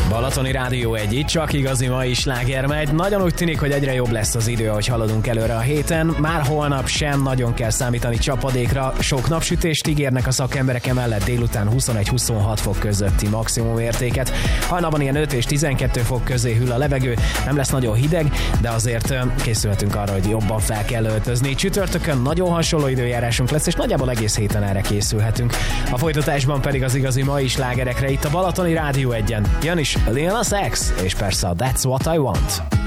Balatoni Rádió 1, itt csak igazi mai sláger megy. Nagyon úgy tűnik, hogy egyre jobb lesz az idő, ahogy haladunk előre a héten. Már holnap sem nagyon kell számítani csapadékra. Sok napsütést ígérnek a szakemberek, emellett délután 21-26 fok közötti maximum értéket. Hajnalban ilyen 5 és 12 fok közé hűl a levegő, nem lesz nagyon hideg, de azért készülhetünk arra, hogy jobban fel kell öltözni. Csütörtökön nagyon hasonló időjárásunk lesz, és nagyjából egész héten erre készülhetünk. A folytatásban pedig az igazi mai slágerekre itt a Balatoni Rádió 1-en. Jön is Lil Nas X, és persze a That's What I Want.